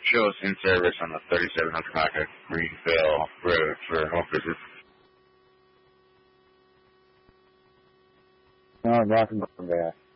shows in service on the 3700 block of Greenville Road for home visits. No, nothing from there.